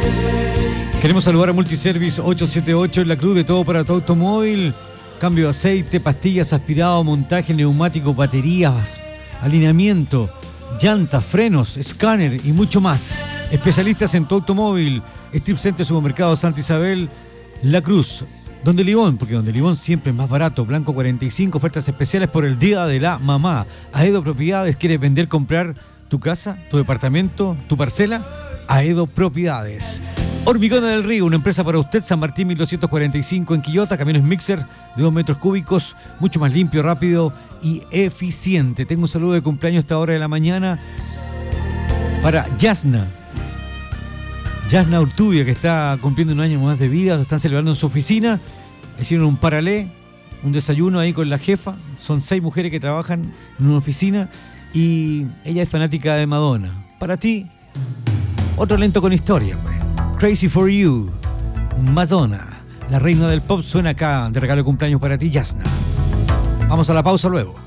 Queremos saludar a Multiservice 878 en la Cruz, de todo para tu automóvil. Cambio de aceite, pastillas, aspirado, montaje, neumático, baterías, alineamiento, llantas, frenos, escáner y mucho más. Especialistas en tu automóvil. Strip Center, Supermercado Santa Isabel, La Cruz. Donde Libón, porque Donde Libón siempre es más barato. Blanco 45, ofertas especiales por el Día de la Mamá. Aedo Propiedades, ¿quieres vender, comprar tu casa, tu departamento, tu parcela? Aedo Propiedades. Hormigón del Río, una empresa para usted, San Martín 1245 en Quillota, camiones mixer de 2 metros cúbicos, mucho más limpio, rápido y eficiente. Tengo un saludo de cumpleaños a esta hora de la mañana para Yasna Urtubia, que está cumpliendo un año más de vida, lo están celebrando en su oficina. Hicieron un paralé, un desayuno ahí con la jefa. Son 6 mujeres que trabajan en una oficina y ella es fanática de Madonna. Para ti, otro lento con historia, pues. Crazy for You, Madonna, la reina del pop, suena acá de regalo de cumpleaños para ti, Yasna. Vamos a la pausa luego.